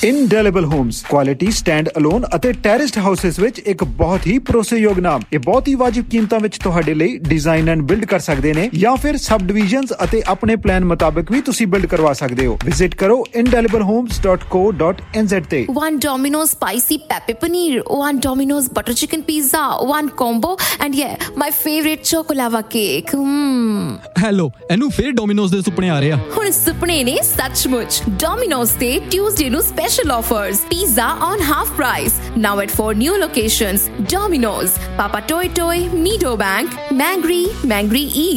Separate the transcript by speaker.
Speaker 1: ਇੰਡੈਲੀਬਲ homes quality stand alone ਅਤੇ ਟੈਰੇਸਡ houses ਵਿੱਚ ਇੱਕ ਬਹੁਤ ਹੀ ਭਰੋਸੇਯੋਗ ਨਾਮ। ਇਹ ਬਹੁਤ ਹੀ ਵਾਜਿਬ ਕੀਮਤਾਂ ਵਿੱਚ ਤੁਹਾਡੇ ਲਈ ਡਿਜ਼ਾਈਨ ਐਂਡ ਬਿਲਡ ਕਰ ਸਕਦੇ ਨੇ ਜਾਂ ਫਿਰ ਸਬ ਡਿਵੀਜ਼ਨਸ ਅਤੇ ਆਪਣੇ ਪਲਾਨ ਮੁਤਾਬਕ ਵੀ ਤੁਸੀਂ ਬਿਲਡ ਕਰਵਾ ਸਕਦੇ ਹੋ। ਵਿਜ਼ਿਟ ਕਰੋ indelibblehomes.co.nz ਤੇ।
Speaker 2: One Domino's spicy pepper paneer, one Domino's butter chicken pizza, one combo and yeah, my favorite chocolava cake.
Speaker 3: Hello, ਇਹਨੂੰ ਫੇਰ ਡੋਮਿਨੋਜ਼ ਦੇ ਸੁਪਨੇ ਆ ਰਹੇ ਆ।
Speaker 2: ਹੁਣ ਸੁਪਨੇ ਨੇ ਸੱਚਮੁੱਚ। ਡੋਮਿਨੋਜ਼ ਤੇ ਟਿਊਜ਼ਡੇ ਨੂੰ special offers. Pizza on half price. Now at 4 new locations. Domino's, Papa Toy Toy, Meadowbank, Mangry East.